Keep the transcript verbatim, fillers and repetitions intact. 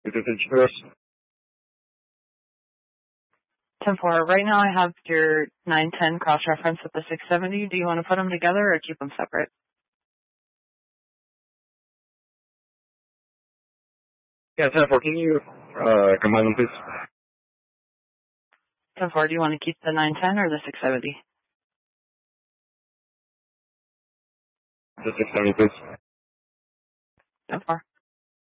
ten four, right now I have your nine ten cross-reference with the six seventy. Do you want to put them together or keep them separate? Yeah, ten four, can you uh, combine them, please? ten four, do you want to keep the nine ten or the six seventy? The six seventy, please. ten four.